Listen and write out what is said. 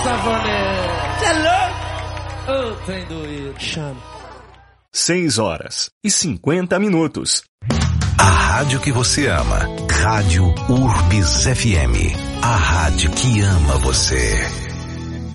Savonete. Você é louco? Ô, trem doído. Chama. 6h50. A rádio que você ama. Rádio Urbis FM. A rádio que ama você.